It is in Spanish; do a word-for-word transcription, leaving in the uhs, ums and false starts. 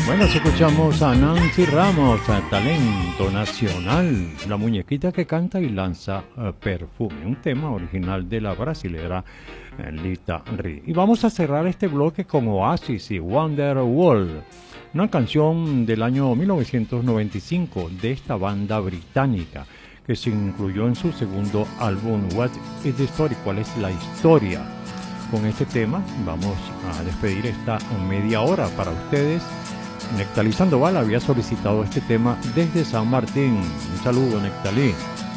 Bueno, si escuchamos a Nancy Ramos, a talento nacional, la muñequita que canta y lanza uh, perfume, un tema original de la brasilera uh, Lita Ri. Y vamos a cerrar este bloque con Oasis y Wonderwall, una canción del año mil novecientos noventa y cinco de esta banda británica que se incluyó en su segundo álbum What is the Story? ¿Cuál es la historia? Con este tema vamos a despedir esta media hora para ustedes. Nectalí Sandoval había solicitado este tema desde San Martín. Un saludo, Nectalí.